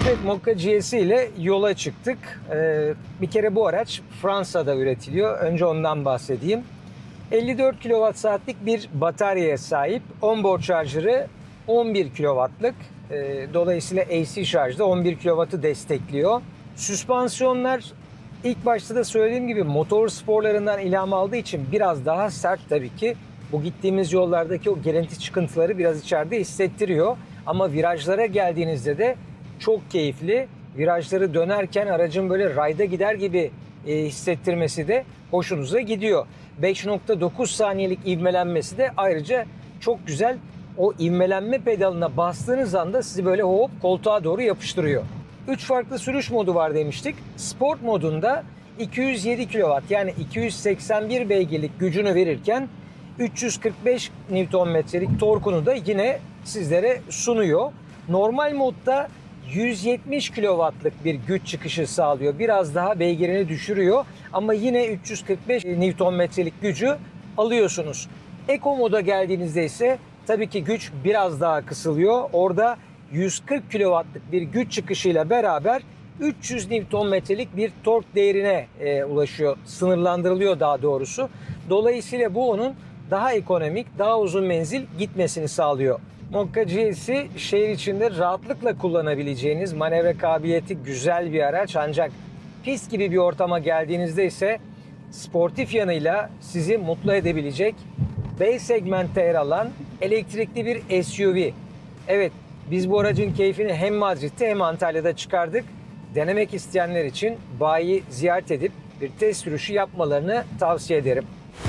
Evet, Mokka GS'i ile yola çıktık. Bir kere bu araç Fransa'da üretiliyor. Önce ondan bahsedeyim. 54 kWh'lik bir bataryaya sahip. Onboard şarjı 11 kW'lık. Dolayısıyla AC şarjda 11 kW'ı destekliyor. Süspansiyonlar ilk başta da söylediğim gibi motor sporlarından ilham aldığı için biraz daha sert tabii ki. Bu gittiğimiz yollardaki o gelinti çıkıntıları biraz içeride hissettiriyor. Ama virajlara geldiğinizde de çok keyifli. Virajları dönerken aracın böyle rayda gider gibi hissettirmesi de hoşunuza gidiyor. 5.9 saniyelik ivmelenmesi de ayrıca çok güzel. O ivmelenme pedalına bastığınız anda sizi böyle hop koltuğa doğru yapıştırıyor. 3 farklı sürüş modu var demiştik. Sport modunda 207 kW yani 281 beygirlik gücünü verirken 345 Nm'lik torkunu da yine sizlere sunuyor. Normal modda 170 kW'lık bir güç çıkışı sağlıyor. Biraz daha beygirini düşürüyor ama yine 345 Nm'lik gücü alıyorsunuz. Eco moda geldiğinizde ise tabii ki güç biraz daha kısılıyor. Orada 140 kW'lık bir güç çıkışıyla beraber 300 Nm'lik bir tork değerine ulaşıyor. Sınırlandırılıyor daha doğrusu. Dolayısıyla bu onun daha ekonomik, daha uzun menzil gitmesini sağlıyor. Mokka GS'i şehir içinde rahatlıkla kullanabileceğiniz, manevra kabiliyeti güzel bir araç. Ancak pist gibi bir ortama geldiğinizde ise sportif yanıyla sizi mutlu edebilecek B segmentte yer alan elektrikli bir SUV. Evet, biz bu aracın keyfini hem Madrid'de hem Antalya'da çıkardık. Denemek isteyenler için bayiyi ziyaret edip bir test sürüşü yapmalarını tavsiye ederim.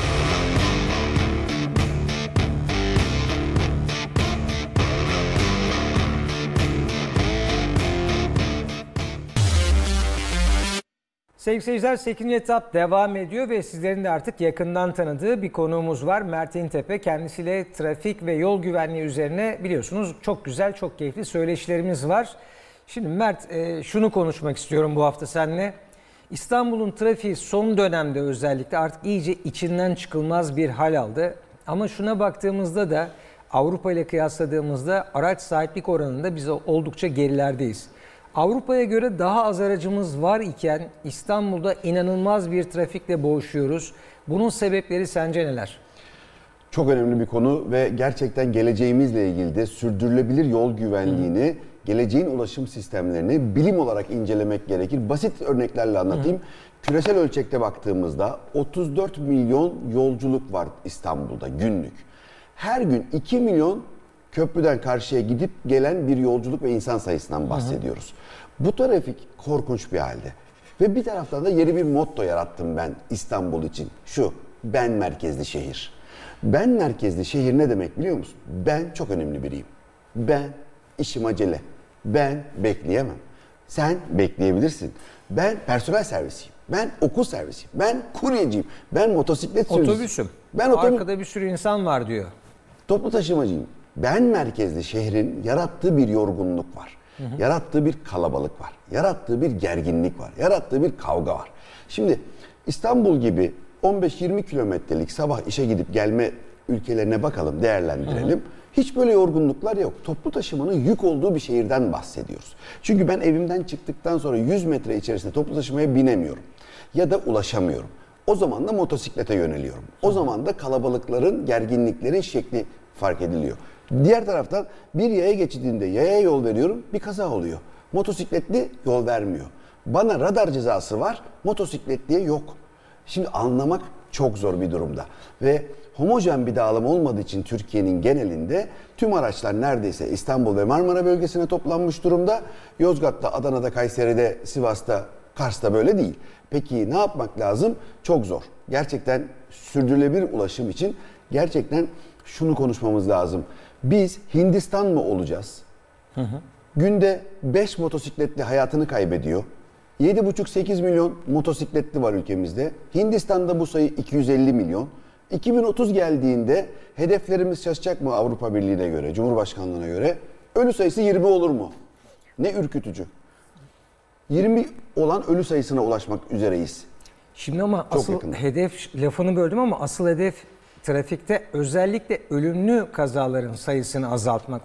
Sevgili seyirciler, 8. etap devam ediyor ve sizlerin de artık yakından tanıdığı bir konuğumuz var. Mert İntepe. Kendisiyle trafik ve yol güvenliği üzerine biliyorsunuz çok güzel, çok keyifli söyleşilerimiz var. Şimdi Mert, şunu konuşmak istiyorum bu hafta seninle. İstanbul'un trafiği son dönemde özellikle artık iyice içinden çıkılmaz bir hal aldı. Ama şuna baktığımızda da Avrupa ile kıyasladığımızda araç sahiplik oranında biz oldukça gerilerdeyiz. Avrupa'ya göre daha az aracımız var iken İstanbul'da inanılmaz bir trafikle boğuşuyoruz. Bunun sebepleri sence neler? Çok önemli bir konu ve gerçekten geleceğimizle ilgili de sürdürülebilir yol güvenliğini, geleceğin ulaşım sistemlerini bilim olarak incelemek gerekir. Basit örneklerle anlatayım. Küresel ölçekte baktığımızda 34 milyon yolculuk var İstanbul'da günlük. Her gün 2 milyon köprüden karşıya gidip gelen bir yolculuk ve insan sayısından bahsediyoruz. Bu trafik korkunç bir halde. Ve bir taraftan da yeni bir motto yarattım ben İstanbul için. Şu, ben merkezli şehir. Ben merkezli şehir ne demek biliyor musun? Ben çok önemli biriyim. Ben işim acele. Ben bekleyemem. Sen bekleyebilirsin. Ben personel servisiyim. Ben okul servisiyim. Ben kuryeciyim. Ben motosiklet sürücüsüyüm. Otobüsüm. Ben Arkada bir sürü insan var diyor. Toplu taşımacıyım. Ben merkezli şehrin yarattığı bir yorgunluk var. Yarattığı bir kalabalık var. Yarattığı bir gerginlik var. Yarattığı bir kavga var. Şimdi İstanbul gibi 15-20 kilometrelik sabah işe gidip gelme ülkelerine bakalım, değerlendirelim. Hiç böyle yorgunluklar yok. Toplu taşımanın yük olduğu bir şehirden bahsediyoruz. Çünkü ben evimden çıktıktan sonra 100 metre içerisinde toplu taşımaya binemiyorum. Ya da ulaşamıyorum. O zaman da motosiklete yöneliyorum. O zaman da kalabalıkların, gerginliklerin şekli fark ediliyor. Diğer taraftan bir yaya geçidinde yayaya yol veriyorum, bir kaza oluyor. Motosikletli yol vermiyor. Bana radar cezası var, motosikletliye yok. Şimdi anlamak çok zor bir durumda. Ve homojen bir dağılım olmadığı için Türkiye'nin genelinde tüm araçlar neredeyse İstanbul ve Marmara bölgesine toplanmış durumda. Yozgat'ta, Adana'da, Kayseri'de, Sivas'ta, Kars'ta böyle değil. Peki ne yapmak lazım? Çok zor. Gerçekten sürdürülebilir ulaşım için gerçekten şunu konuşmamız lazım. Biz Hindistan mı olacağız? Günde 5 motosikletli hayatını kaybediyor. 7,5-8 milyon motosikletli var ülkemizde. Hindistan'da bu sayı 250 milyon. 2030 geldiğinde hedeflerimiz şaşacak mı Avrupa Birliği'ne göre, Cumhurbaşkanlığı'na göre? Ölü sayısı 20 olur mu? Ne ürkütücü. 20 olan ölü sayısına ulaşmak üzereyiz. Şimdi ama Çok asıl yakın. hedef, lafını böldüm ama asıl hedef trafikte özellikle ölümlü kazaların sayısını azaltmak.